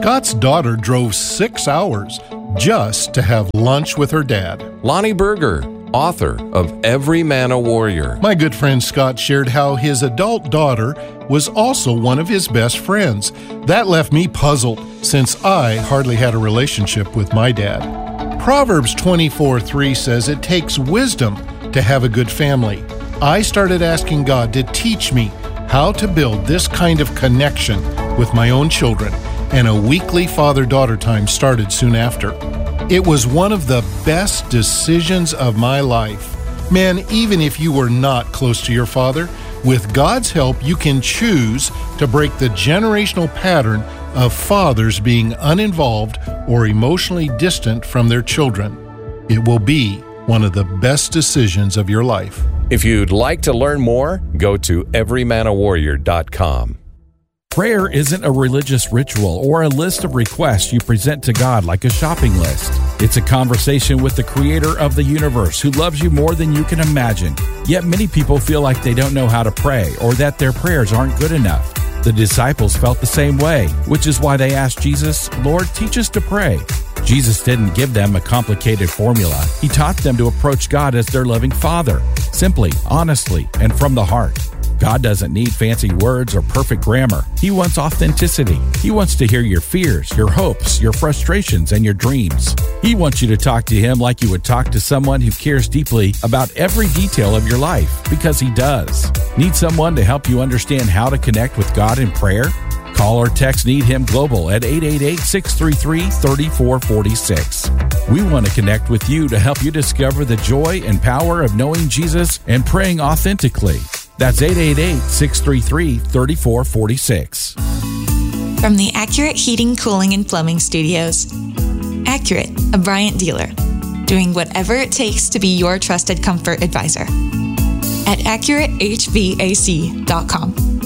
Scott's daughter drove 6 hours just to have lunch with her dad. Lonnie Berger, author of Every Man a Warrior. My good friend Scott shared how his adult daughter was also one of his best friends. That left me puzzled, since I hardly had a relationship with my dad. Proverbs 24:3 says it takes wisdom to have a good family. I started asking God to teach me how to build this kind of connection with my own children, and a weekly father-daughter time started soon after. It was one of the best decisions of my life. Men, even if you were not close to your father, with God's help, you can choose to break the generational pattern of fathers being uninvolved or emotionally distant from their children. It will be one of the best decisions of your life. If you'd like to learn more, go to everymanawarrior.com. Prayer isn't a religious ritual or a list of requests you present to God like a shopping list. It's a conversation with the creator of the universe who loves you more than you can imagine. Yet many people feel like they don't know how to pray or that their prayers aren't good enough. The disciples felt the same way, which is why they asked Jesus, "Lord, teach us to pray." Jesus didn't give them a complicated formula. He taught them to approach God as their loving Father, simply, honestly, and from the heart. God doesn't need fancy words or perfect grammar. He wants authenticity. He wants to hear your fears, your hopes, your frustrations, and your dreams. He wants you to talk to Him like you would talk to someone who cares deeply about every detail of your life, because He does. Need someone to help you understand how to connect with God in prayer? Call or text Need Him Global at 888-633-3446. We want to connect with you to help you discover the joy and power of knowing Jesus and praying authentically. That's 888-633-3446. From the Accurate Heating, Cooling, and Plumbing Studios, Accurate, a Bryant dealer, doing whatever it takes to be your trusted comfort advisor. At AccurateHVAC.com.